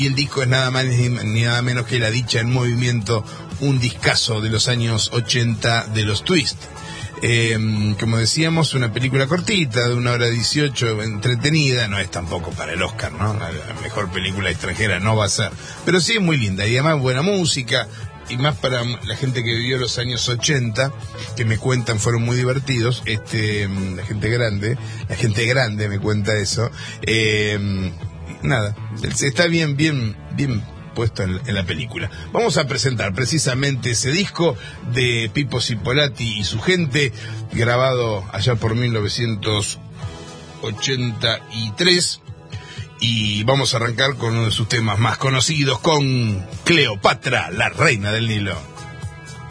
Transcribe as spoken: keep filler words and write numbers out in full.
Y el disco es nada más ni nada menos que La Dicha en Movimiento, un discazo de los años ochenta de los Twist. Eh, como decíamos, una película cortita, de una hora dieciocho, entretenida, no es tampoco para el Oscar, ¿no? La mejor película extranjera no va a ser, pero sí es muy linda, y además buena música, y más para la gente que vivió los años ochenta, que me cuentan fueron muy divertidos, este, la gente grande, la gente grande me cuenta eso, eh, nada, está bien, bien, bien puesto en, en la película. Vamos a presentar precisamente ese disco de Pipo Cippolatti y su gente, grabado allá por mil novecientos ochenta y tres, y vamos a arrancar con uno de sus temas más conocidos, con Cleopatra, la reina del Nilo.